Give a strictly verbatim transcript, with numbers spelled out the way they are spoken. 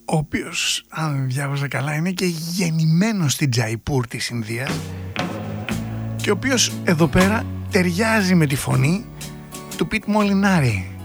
ο οποίος, αν διάβαζα καλά, είναι και γεννημένος στην Τζαϊπούρ της Ινδίας και ο οποίος εδώ πέρα ταιριάζει με τη φωνή του Πιτ Μολινάρη.